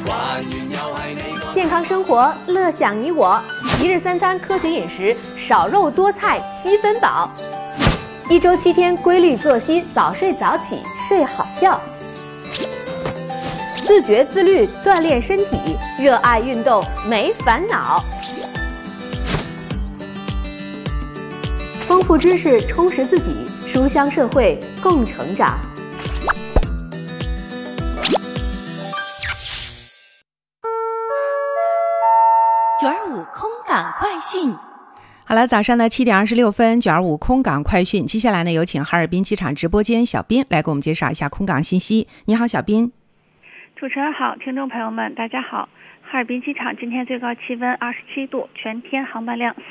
健康生活，乐享你我。一日三餐科学饮食，少肉多菜7分饱。一周7天规律作息，早睡早起，睡好觉。自觉自律，锻炼身体，热爱运动，没烦恼。丰富知识，充实自己，书香社会，共成长。 925空港快讯。 好了，早上的7点26分，925空港快讯。接下来呢，有请哈尔滨机场直播间小斌来给我们介绍一下空港信息。你好，小斌。 主持人好，听众朋友们，大家好。哈尔滨机场今天最高气温27度，全天航班量